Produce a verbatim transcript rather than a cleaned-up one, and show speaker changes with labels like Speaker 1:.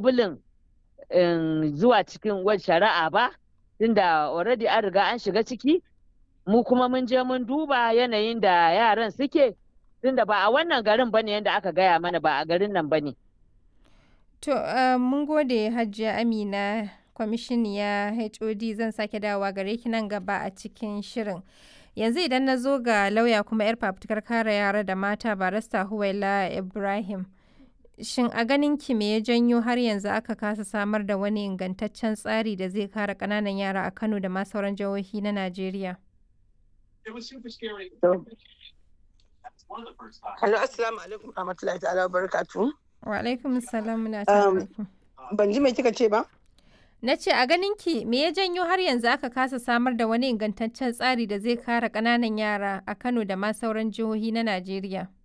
Speaker 1: sabulin zuwa cikin wani shari'a ba, tunda already an riga an shiga ciki, mu kuma mun je mun duba yanayin da yaran suke, tunda ba a wannan garin bane yadda aka gaya mana, ba a garin nan bane.
Speaker 2: To uh, mun gode Hajiya Amina, kwamishiniya H O D, zan sake dawowa gare ki nan gaba a cikin shirin. Yanzu idan na zo ga lauya kuma 'yar fafutukar kare yara da mata barista Huwaila Ibrahim. Shin a ganin ki me ya janyo har yanzu aka kasa samar da wani ingantaccen tsari da zai kare ƙananan yara a Kano da ma sauran jihohi na Najeriya?
Speaker 3: Hello, assalamu alaikum rahmatullahi ta'ala wa barakatuhu.
Speaker 2: Wa alaikum assalam, muna tare da ki.
Speaker 3: Ban ji me kika ce ba?
Speaker 2: Na ce a ganin ki me ya janyo har yanzu aka kasa samar da wani ingantaccen tsari da zai kare ƙananan yara a Kano da ma sauran jihohi na Najeriya?